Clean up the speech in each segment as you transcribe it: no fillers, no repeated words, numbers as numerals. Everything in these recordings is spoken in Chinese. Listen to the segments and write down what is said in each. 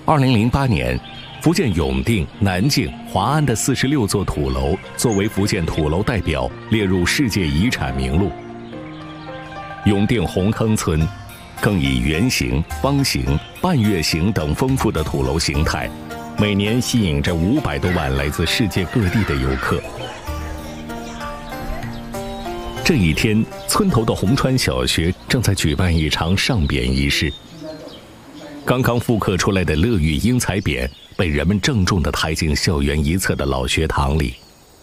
2008年，福建永定、南靖、华安的46座土楼作为福建土楼代表列入世界遗产名录。永定红坑村更以圆形、方形、半月形等丰富的土楼形态，每年吸引着500多万来自世界各地的游客。这一天，村头的红川小学正在举办一场上匾仪式。刚刚复刻出来的乐玉英才匾被人们郑重地抬进校园一侧的老学堂里。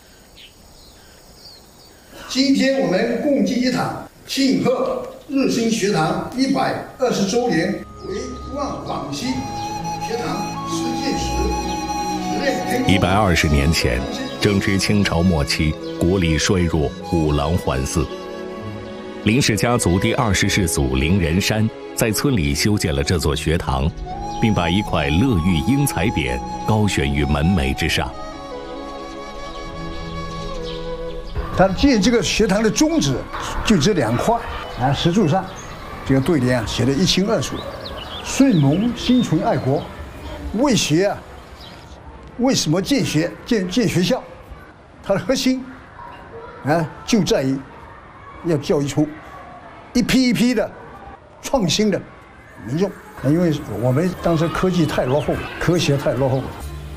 今天我们共计一堂，庆贺日新学堂120周年，为望广西学堂实践时 120年前，正值清朝末期，国力衰弱，五郎环伺。林氏家族第20世祖林仁山在村里修建了这座学堂，并把一块乐玉英才匾高悬于门楣之上。 他建这个学堂的宗旨就这2块啊，石柱上这个对联写得一清二楚：顺蒙心存爱国，为学啊，为什么建学校？它的核心啊，就在于要教育出一批一批的创新的民众。因为我们当时科技太落后了，科学太落后了。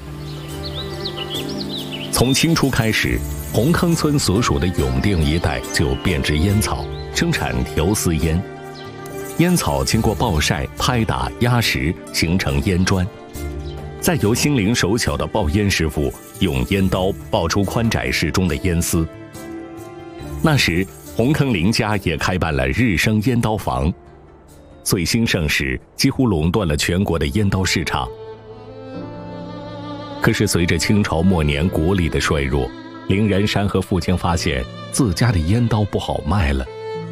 从清初开始，红坑村所属的永定一带就变植烟草，生产条丝烟。烟草经过暴晒、拍打、压实，形成烟砖。再由心灵手巧的爆烟师傅用烟刀爆出宽窄适中的烟丝。那时，红坑林家也开办了日升烟刀房，最兴盛时几乎垄断了全国的烟刀市场。可是随着清朝末年国力的衰弱，林仁山和父亲发现自家的烟刀不好卖了。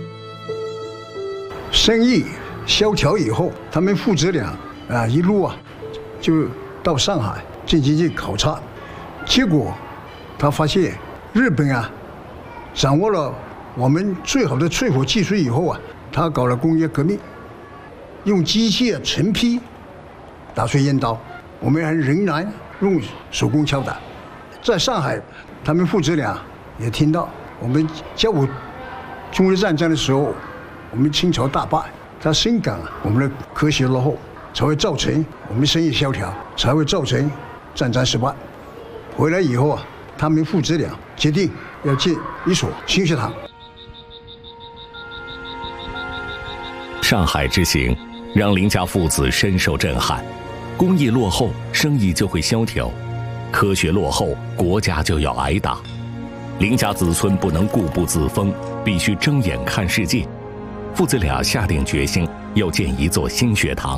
生意萧条以后，他们父子俩一路就到上海进行去考察，结果他发现日本掌握了我们最好的淬火技术以后他搞了工业革命，用机械成批打出烟刀，我们还仍然用手工敲打。在上海，他们父子俩也听到我们甲午中日战争的时候，我们清朝大败，他深感我们的科学落后，才会造成我们生意萧条，才会造成战争失败。回来以后他们父子俩决定要建一所新学堂。 上海之行让林家父子深受震撼，工艺落后，生意就会萧条；科学落后，国家就要挨打。林家子孙不能固步自封，必须睁眼看世界。父子俩下定决心要建一座新学堂。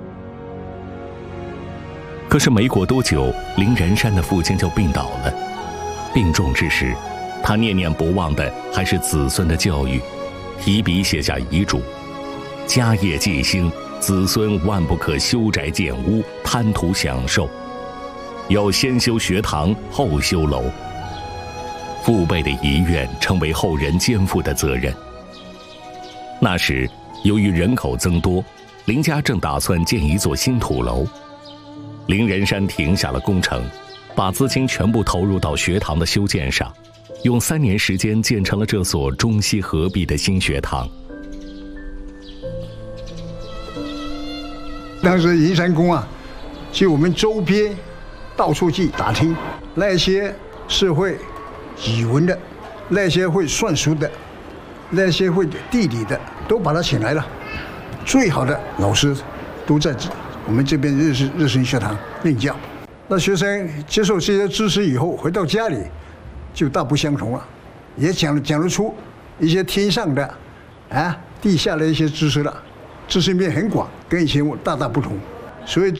可是没过多久，林仁山的父亲就病倒了。病重之时，他念念不忘的还是子孙的教育，提笔写下遗嘱：家业继兴，子孙万不可修宅建屋，贪图享受，要先修学堂，后修楼。父辈的遗愿成为后人肩负的责任。那时，由于人口增多，林家正打算建一座新土楼。林仁山停下了工程，把资金全部投入到学堂的修建上，用3年时间建成了这所中西合璧的新学堂。 当时银山宫就我们周边到处去打听，那些是会语文的，那些会算术的，那些会地理的，都把他请来了。最好的老师都在我们这边日新学堂任教。那学生接受这些知识以后，回到家里就大不相同了，也讲得出一些天上的地下的一些知识了，知识面很广，跟以前大大不同。所以